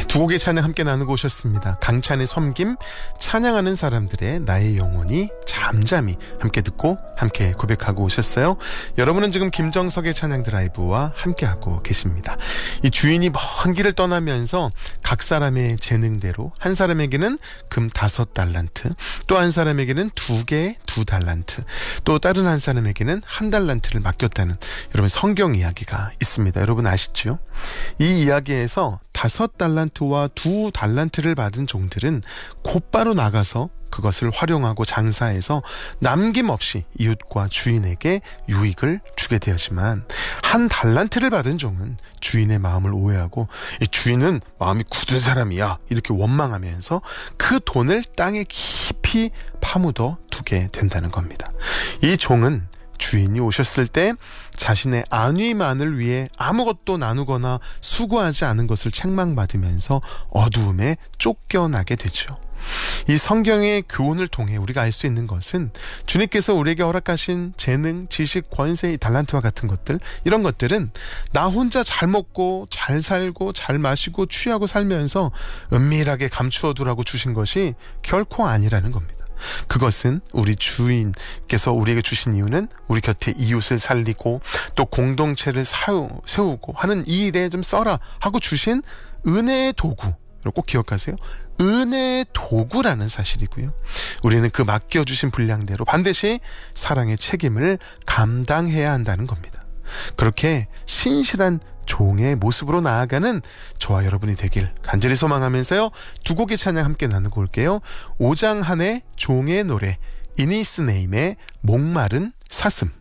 두 곡의 찬양 함께 나누고 오셨습니다. 강찬의 섬김, 찬양하는 사람들의 나의 영혼이 잠잠히 함께 듣고 함께 고백하고 오셨어요. 여러분은 지금 김정석의 찬양 드라이브와 함께하고 계십니다. 이 주인이 먼 길을 떠나면서 각 사람의 재능대로 한 사람에게는 금 5달란트, 또 한 사람에게는 2개의 2달란트, 또 다른 한 사람에게는 1달란트를 맡겼다는 여러분 성경 이야기가 있습니다. 여러분 아시죠? 이 이야기에서 5달란트와 2달란트를 받은 종들은 곧바로 나가서 그것을 활용하고 장사해서 남김없이 이웃과 주인에게 유익을 주게 되었지만 1달란트를 받은 종은 주인의 마음을 오해하고 이 주인은 마음이 굳은 사람이야 이렇게 원망하면서 그 돈을 땅에 깊이 파묻어 두게 된다는 겁니다. 이 종은 주인이 오셨을 때 자신의 안위만을 위해 아무것도 나누거나 수고하지 않은 것을 책망받으면서 어두움에 쫓겨나게 되죠. 이 성경의 교훈을 통해 우리가 알 수 있는 것은 주님께서 우리에게 허락하신 재능, 지식, 권세, 달란트와 같은 것들, 이런 것들은 나 혼자 잘 먹고 잘 살고 잘 마시고 취하고 살면서 은밀하게 감추어 두라고 주신 것이 결코 아니라는 겁니다. 그것은 우리 주인께서 우리에게 주신 이유는 우리 곁에 이웃을 살리고 또 공동체를 세우고 하는 이 일에 좀 써라 하고 주신 은혜의 도구, 꼭 기억하세요. 은혜의 도구라는 사실이고요. 우리는 그 맡겨주신 분량대로 반드시 사랑의 책임을 감당해야 한다는 겁니다. 그렇게 신실한 종의 모습으로 나아가는 저와 여러분이 되길 간절히 소망하면서요. 두 곡의 찬양 함께 나누고 올게요. 오장한의 종의 노래, 이니스네임의 목마른 사슴.